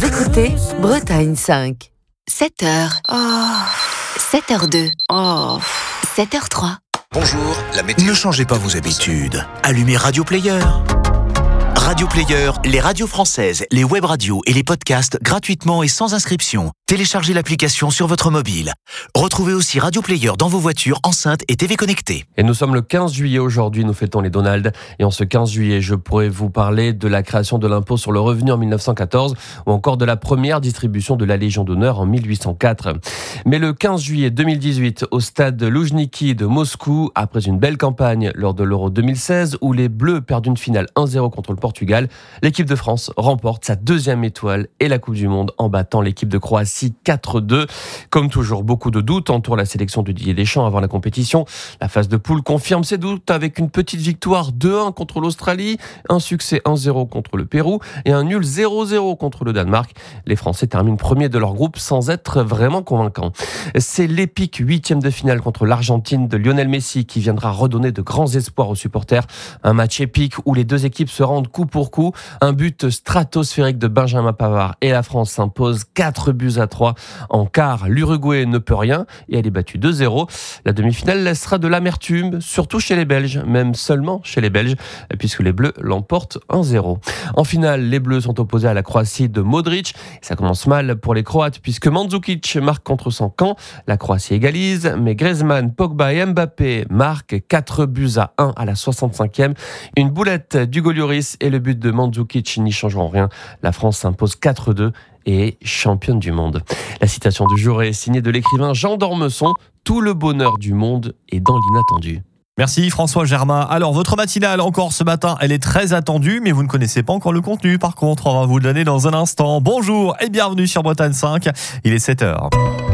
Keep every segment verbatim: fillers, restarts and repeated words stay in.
écoutez Bretagne cinq. sept heures. Oh. sept heures deux. Oh. sept heures trois. Bonjour, la météo. Ne changez pas vos habitudes. Allumez Radio Player. Radio Player, les radios françaises, les web radios et les podcasts gratuitement et sans inscription. Téléchargez l'application sur votre mobile. Retrouvez aussi Radio Player dans vos voitures, enceintes et T V connectées. Et nous sommes le quinze juillet aujourd'hui, nous fêtons les Donald. Et en ce quinze juillet, je pourrais vous parler de la création de l'impôt sur le revenu en mille neuf cent quatorze ou encore de la première distribution de la Légion d'honneur en mille huit cent quatre. Mais le quinze juillet deux mille dix-huit, au stade Loujniki de Moscou, après une belle campagne lors de l'Euro deux mille seize où les Bleus perdent une finale un zéro contre le Portugal, l'équipe de France remporte sa deuxième étoile et la Coupe du Monde en battant l'équipe de Croatie quatre deux. Comme toujours, beaucoup de doutes entourent la sélection de Didier Deschamps avant la compétition. La phase de poule confirme ses doutes avec une petite victoire deux un contre l'Australie, un succès un zéro contre le Pérou et un nul zéro zéro contre le Danemark. Les Français terminent premiers de leur groupe sans être vraiment convaincants. C'est l'épique huitième de finale contre l'Argentine de Lionel Messi qui viendra redonner de grands espoirs aux supporters. Un match épique où les deux équipes se rendent coup pour coup. Un but stratosphérique de Benjamin Pavard et la France s'impose quatre buts à trois. En quart, l'Uruguay ne peut rien et elle est battue deux zéro. La demi-finale laissera de l'amertume, surtout chez les Belges, même seulement chez les Belges, puisque les Bleus l'emportent un zéro. En finale, les Bleus sont opposés à la Croatie de Modric. Ça commence mal pour les Croates puisque Mandzukic marque contre son camp. La Croatie égalise, mais Griezmann, Pogba et Mbappé marquent quatre buts à un à la soixante-cinquième. Une boulette d'Hugo Lloris et le but de Mandzukic n'y changeront rien. La France s'impose quatre deux et est championne du monde. La citation du jour est signée de l'écrivain Jean d'Ormesson. Tout le bonheur du monde est dans l'inattendu. Merci François Germain. Alors votre matinale encore ce matin, elle est très attendue, mais vous ne connaissez pas encore le contenu. Par contre, on va vous le donner dans un instant. Bonjour et bienvenue sur Bretagne cinq. Il est sept heures.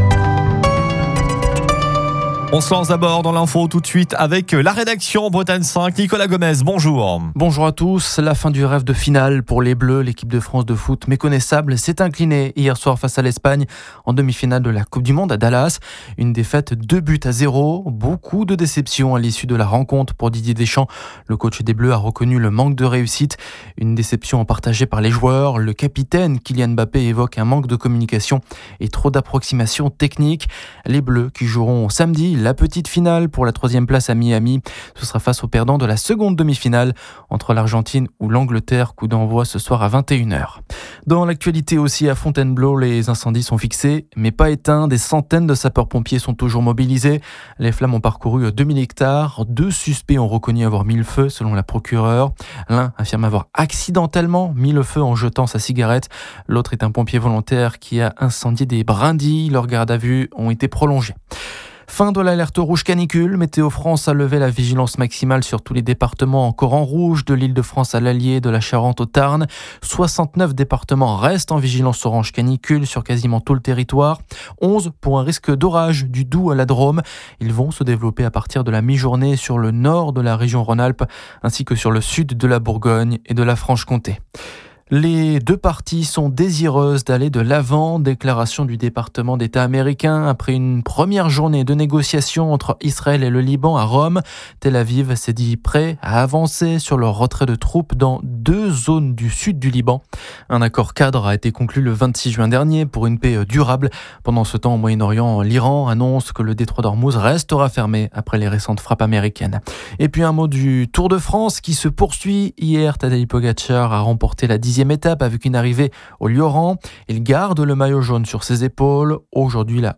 On se lance d'abord dans l'info tout de suite avec la rédaction Bretagne cinq. Nicolas Gomez, bonjour. Bonjour à tous. La fin du rêve de finale pour les Bleus. L'équipe de France de foot méconnaissable s'est inclinée hier soir face à l'Espagne en demi-finale de la Coupe du Monde à Dallas. Une défaite deux buts à zéro. Beaucoup de déceptions à l'issue de la rencontre pour Didier Deschamps. Le coach des Bleus a reconnu le manque de réussite. Une déception partagée par les joueurs. Le capitaine Kylian Mbappé évoque un manque de communication et trop d'approximations techniques. Les Bleus qui joueront samedi la petite finale pour la troisième place à Miami. Ce sera face aux perdants de la seconde demi-finale entre l'Argentine ou l'Angleterre. Coup d'envoi ce soir à vingt et une heures. Dans l'actualité aussi à Fontainebleau, les incendies sont fixés mais pas éteints. Des centaines de sapeurs-pompiers sont toujours mobilisés. Les flammes ont parcouru deux mille hectares. Deux suspects ont reconnu avoir mis le feu selon la procureure. L'un affirme avoir accidentellement mis le feu en jetant sa cigarette. L'autre est un pompier volontaire qui a incendié des brindilles. Leurs gardes à vue ont été prolongés. Fin de l'alerte rouge canicule. Météo France a levé la vigilance maximale sur tous les départements encore en rouge, de l'Île-de-France à l'Allier, de la Charente au Tarn. soixante-neuf départements restent en vigilance orange canicule sur quasiment tout le territoire. onze pour un risque d'orage du Doubs à la Drôme. Ils vont se développer à partir de la mi-journée sur le nord de la région Rhône-Alpes ainsi que sur le sud de la Bourgogne et de la Franche-Comté. Les deux parties sont désireuses d'aller de l'avant. Déclaration du département d'État américain après une première journée de négociations entre Israël et le Liban à Rome. Tel Aviv s'est dit prêt à avancer sur le retrait de troupes dans deux zones du sud du Liban. Un accord cadre a été conclu le vingt-six juin dernier pour une paix durable. Pendant ce temps, au Moyen-Orient, l'Iran annonce que le détroit d'Ormuz restera fermé après les récentes frappes américaines. Et puis un mot du Tour de France qui se poursuit. Hier, Tadej Pogačar a remporté la dixième étape avec une arrivée au Lioran. Il garde le maillot jaune sur ses épaules. Aujourd'hui, la